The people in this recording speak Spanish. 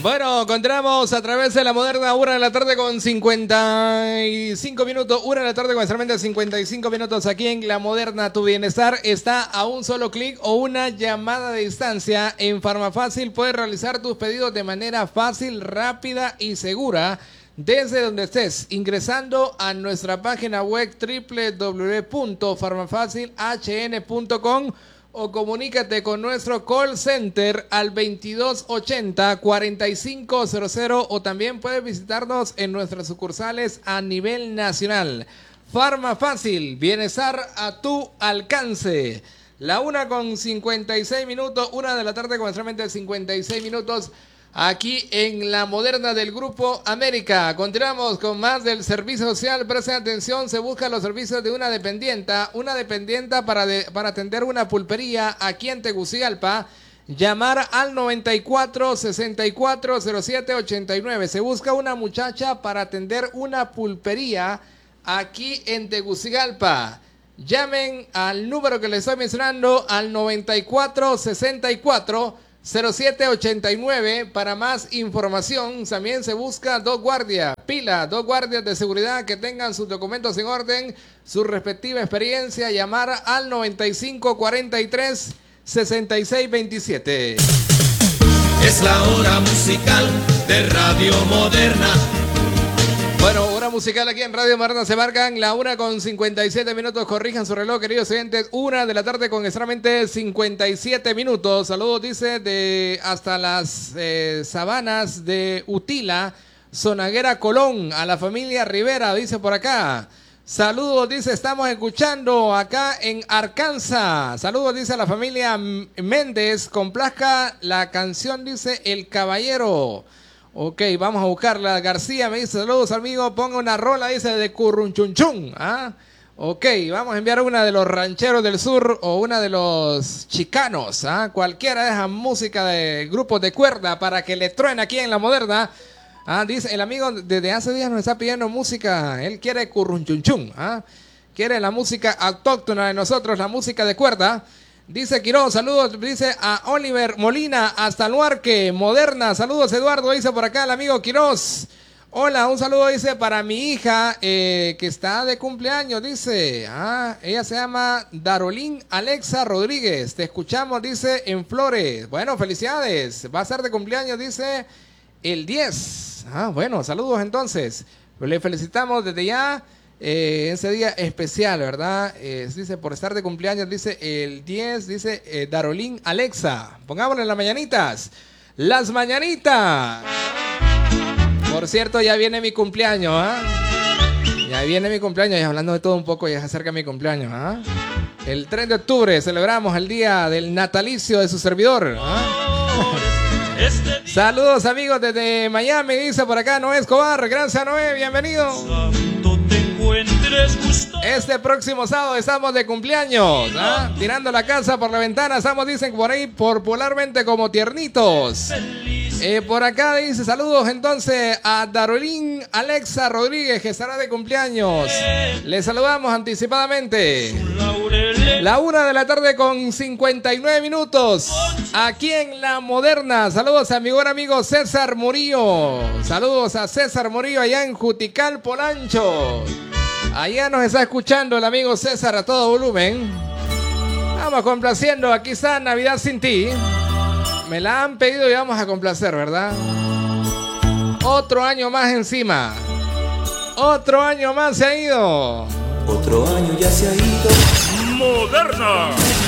Bueno, continuamos a través de la moderna, 1 de la tarde con 55 minutos, 1 de la tarde con solamente 55 minutos aquí en la moderna. Tu bienestar está a un solo clic o una llamada de distancia. En Farmafácil puedes realizar tus pedidos de manera fácil, rápida y segura desde donde estés, ingresando a nuestra página web www.farmafacilhn.com o comunícate con nuestro call center al 2280-4500 o también puedes visitarnos en nuestras sucursales a nivel nacional. Farmafácil, bienestar a tu alcance. La 1 con 56 minutos, 1 de la tarde con solamente 56 minutos. Aquí en la moderna del Grupo América. Continuamos con más del servicio social. Presten atención, se buscan los servicios de una dependienta para atender una pulpería aquí en Tegucigalpa. Llamar al 94 64 07 89. Se busca una muchacha para atender una pulpería aquí en Tegucigalpa. Llamen al número que les estoy mencionando, al 94 64 0789 para más información. También se busca dos guardias de seguridad que tengan sus documentos en orden, su respectiva experiencia. Llamar al 9543 6627. Es la hora musical de Radio Moderna. Bueno, hora musical aquí en Radio Moderna. Se marcan la 1 con 57 minutos. Corrijan su reloj, queridos oyentes. 1 de la tarde con extremadamente 57 minutos. Saludos, dice, de hasta las sabanas de Utila, Zonaguera, Colón. A la familia Rivera, dice por acá. Saludos, dice, estamos escuchando acá en Arkansas. Saludos, dice, a la familia Méndez. Complazca la canción, dice, El Caballero. Ok, vamos a buscarla. García me dice, saludos amigo, ponga una rola, dice, de Currunchunchun. Ok, vamos a enviar una de los rancheros del sur o una de los chicanos. Cualquiera de esas músicas de grupos de cuerda para que le truene aquí en la moderna. Dice, el amigo desde hace días nos está pidiendo música, él quiere Currunchunchun. Quiere la música autóctona de nosotros, la música de cuerda. Dice Quiroz, saludos, dice a Oliver Molina, hasta Luarque, moderna, saludos Eduardo, dice por acá el amigo Quiroz. Hola, un saludo, dice, para mi hija que está de cumpleaños, dice, ella se llama Darolín Alexa Rodríguez, te escuchamos, dice, en Flores. Bueno, felicidades, va a ser de cumpleaños, dice, el 10. Bueno, saludos entonces, le felicitamos desde ya. Ese día especial, ¿verdad? Dice, por estar de cumpleaños, dice, el 10, dice, Darolín Alexa. Pongámosle las mañanitas. Las mañanitas. Por cierto, ya viene mi cumpleaños, Ya viene mi cumpleaños, y hablando de todo un poco, ya se acerca mi cumpleaños, El 3 de octubre celebramos el día del natalicio de su servidor, Saludos amigos desde Miami, dice por acá Noé Escobar. Gracias Noé, bienvenido. Este próximo sábado estamos de cumpleaños, tirando la casa por la ventana, estamos, dicen por ahí, popularmente como tiernitos. Por acá dice, saludos entonces a Darolín Alexa Rodríguez, que estará de cumpleaños. Le saludamos anticipadamente. La 1 de la tarde con 59 minutos, aquí en la moderna. Saludos a mi buen amigo César Murillo. Saludos a César Murillo allá en Jutical, Polancho. Allá nos está escuchando el amigo César a todo volumen. Vamos complaciendo, aquí está Navidad sin ti. Me la han pedido y vamos a complacer, ¿verdad? Otro año más encima. Otro año más se ha ido. Otro año ya se ha ido. Moderna.